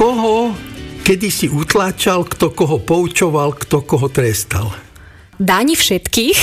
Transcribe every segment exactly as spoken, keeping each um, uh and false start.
koho kedy si utláčal, kto koho poučoval, kto koho trestal? Dáni všetkých.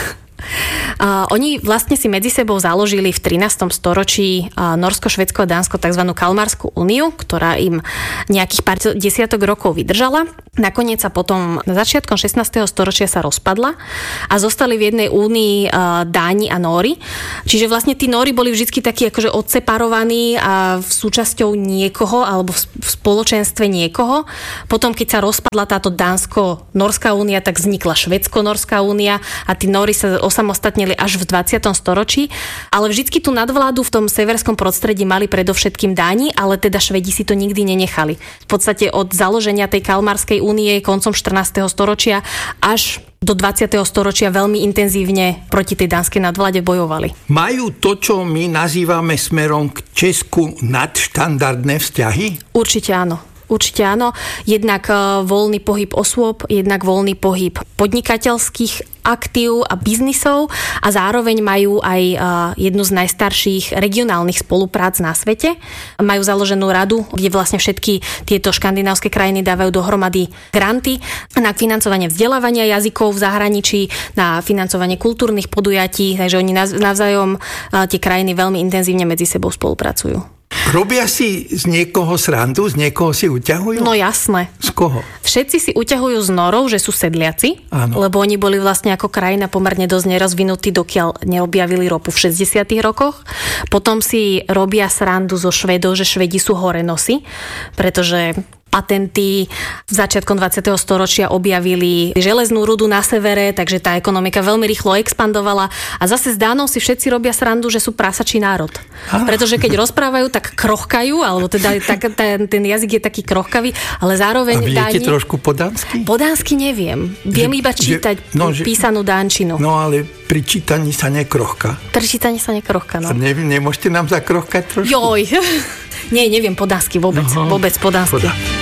Uh, oni vlastne si medzi sebou založili v trinástom storočí uh, Norsko, Švédsko a Dánsko tzv. Kalmarskú úniu, ktorá im nejakých pár desiatok rokov vydržala. Nakoniec sa potom na začiatkom šestnásteho storočia sa rozpadla a zostali v jednej únii uh, Dáni a Nóri. Čiže vlastne tí Nóri boli vždy takí akože odseparovaní a v súčasťou niekoho alebo v, v spoločenstve niekoho. Potom, keď sa rozpadla táto Dánsko-Norská únia, tak vznikla Švédsko-Norská únia a tí Nóri sa osamostatnili až v dvadsiatom storočí, ale vždycky tú nadvládu v tom severskom prostredí mali predovšetkým Dáni, ale teda Švédi si to nikdy nenechali. V podstate od založenia tej Kalmarskej únie koncom štrnásteho storočia až do dvadsiateho storočia veľmi intenzívne proti tej dánskej nadvláde bojovali. Majú to, čo my nazývame smerom k Česku, nadštandardné vzťahy? Určite áno. Určite áno. Jednak voľný pohyb osôb, jednak voľný pohyb podnikateľských aktív a biznisov a zároveň majú aj jednu z najstarších regionálnych spoluprác na svete. Majú založenú radu, kde vlastne všetky tieto škandinávske krajiny dávajú dohromady granty na financovanie vzdelávania jazykov v zahraničí, na financovanie kultúrnych podujatí, takže oni navzájom tie krajiny veľmi intenzívne medzi sebou spolupracujú. Robia si z niekoho srandu, z niekoho si uťahujú? No jasné. Z koho? Všetci si uťahujú z Norov, že sú sedliaci, áno. Lebo oni boli vlastne ako krajina pomerne dosť nerozvinutí, dokiaľ neobjavili ropu v šesťdesiatych rokoch. Potom si robia srandu zo Švédov, že Švédi sú horenosy, pretože patenty v začiatkom dvadsiateho storočia objavili železnú rudu na severe, takže tá ekonomika veľmi rýchlo expandovala a zase z Dánov si všetci robia srandu, že sú prasačí národ. Ah. Pretože keď rozprávajú, tak krochkajú, alebo teda tak, ten, ten jazyk je taký krochkavý, ale zároveň a viete Dáni... trošku po dánsky? Po dánsky neviem. Viem že, iba čítať že, no, že, písanú dánčinu. No ale pri čítaní sa nekrochka. Pri čítaní sa nekrochka, no. A ne, nemôžete nám zakrochkať trošku? Joj. Nie, neviem po dánsky vôbec. Aha. Vôbec po dánsky. Podá.